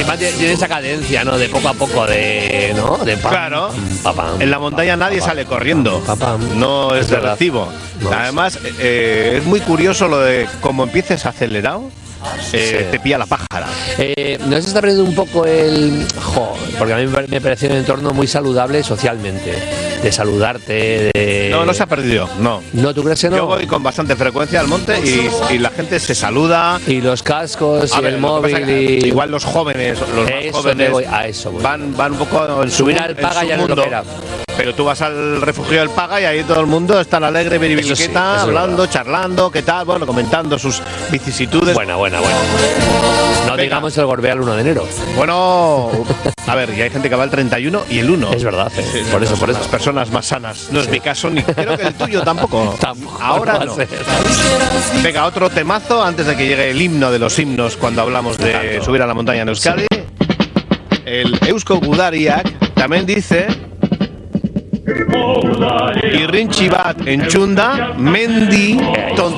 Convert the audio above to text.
encima tiene esa cadencia, ¿no? De poco a poco, ¿no? De pam, Claro. Pam, En la montaña nadie sale corriendo. No es de recibo. No. Además, es muy curioso lo de cómo empieces acelerado, te pilla la pájara. ¿No se está perdiendo un poco porque a mí me pareció un entorno muy saludable socialmente? De saludarte, No se ha perdido, no. ¿No, tú crees que no? Yo voy con bastante frecuencia al monte y la gente se saluda. Y los cascos, y el móvil, igual los jóvenes, los más jóvenes a eso voy. van un poco en subir al Paga ya no lo que era. Pero tú vas al refugio del Paga y ahí todo el mundo está alegre, biribiliqueta, hablando, charlando, qué tal, bueno, comentando sus vicisitudes. Buena. No digamos el Gorbea el 1 de enero. Bueno, a ver, y hay gente que va el 31 y el 1. Es verdad, por eso. Las personas más sanas. No es mi caso, ni creo que el tuyo tampoco. Ahora no. Venga, otro temazo antes de que llegue el himno de los himnos cuando hablamos de subir a la montaña en Euskadi. El Eusko Gudariak también dice: Irrintxi bat entzunda, mendi